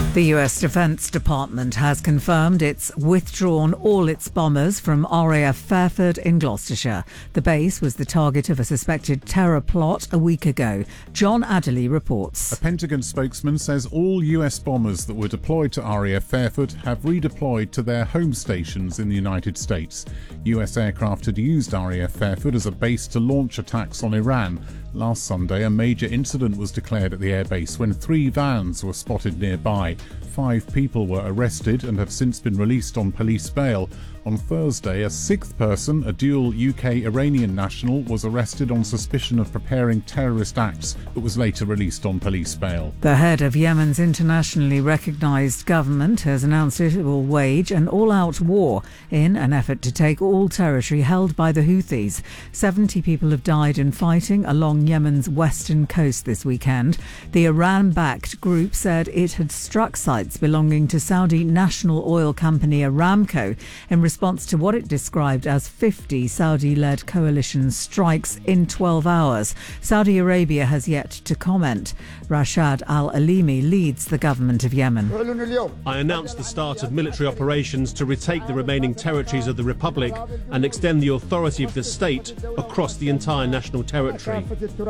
The US Defense Department has confirmed it's withdrawn all its bombers from RAF Fairford in Gloucestershire. The base was the target of a suspected terror plot a week ago. John Adderley reports. A Pentagon spokesman says all US bombers that were deployed to RAF Fairford have redeployed to their home stations in the United States. US aircraft had used RAF Fairford as a base to launch attacks on Iran. Last Sunday, a major incident was declared at the airbase when 3 vans were spotted nearby. 5 people were arrested and have since been released on police bail. On Thursday, a 6th person, a dual UK-Iranian national, was arrested on suspicion of preparing terrorist acts, but was later released on police bail. The head of Yemen's internationally recognised government has announced it will wage an all-out war in an effort to take all territory held by the Houthis. 70 people have died in fighting along Yemen's western coast this weekend. The Iran-backed group said it had struck sites belonging to Saudi national oil company Aramco in response to what it described as 50 Saudi-led coalition strikes in 12 hours. Saudi Arabia has yet to comment. Rashad Al-Alimi leads the government of Yemen. I announced the start of military operations to retake the remaining territories of the Republic and extend the authority of the state across the entire national territory.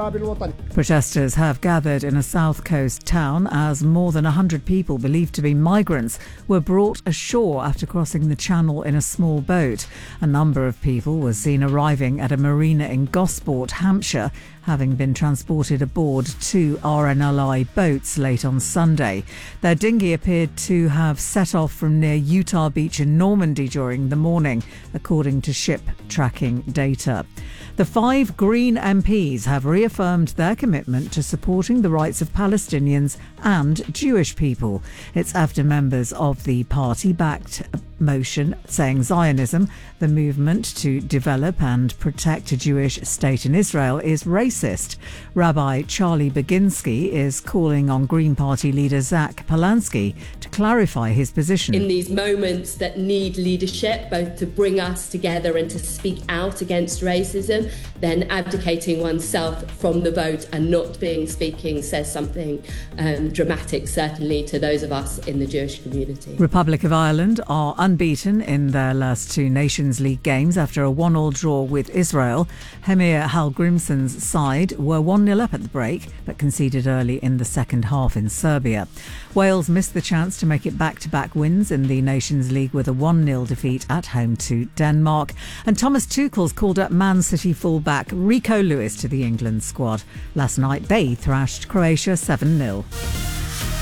Protesters have gathered in a south coast town as more than 100 people believed to be migrants were brought ashore after crossing the channel in a small boat. A number of people were seen arriving at a marina in Gosport, Hampshire, having been transported aboard 2 RNLI boats late on Sunday. Their dinghy appeared to have set off from near Utah Beach in Normandy during the morning, according to ship tracking data. The 5 Green MPs have reaffirmed their commitment to supporting the rights of Palestinians and Jewish people. It's after members of the party backed motion saying Zionism, the movement to develop and protect a Jewish state in Israel, is racist. Rabbi Charlie Baginski is calling on Green Party leader Zach Polanski to clarify his position. In these moments that need leadership, both to bring us together and to speak out against racism, then abdicating oneself from the vote and not speaking says something dramatic, certainly to those of us in the Jewish community. Republic of Ireland are unbeaten in their last 2 Nations League games after a 1-1 draw with Israel. Hemir Hallgrimsson's side were 1-0 up at the break, but conceded early in the second half in Serbia. Wales missed the chance to make it back-to-back wins in the Nations League with a 1-0 defeat at home to Denmark. And Thomas Tuchel's called up Man City fullback Rico Lewis to the England squad. Last night they thrashed Croatia 7-0.